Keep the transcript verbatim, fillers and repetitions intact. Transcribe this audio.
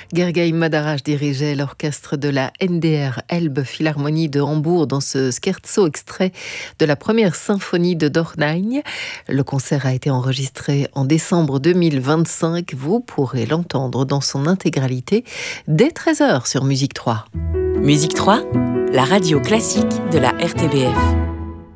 Gergely Madarach dirigeait l'orchestre de la N D R Elbe Philharmonie de Hambourg dans ce scherzo extrait de la première symphonie de Dornheim. Le concert a été enregistré en décembre deux mille vingt-cinq. Vous pourrez l'entendre dans son intégralité dès treize heures sur Musique trois. Musique trois, la radio classique de la R T B F.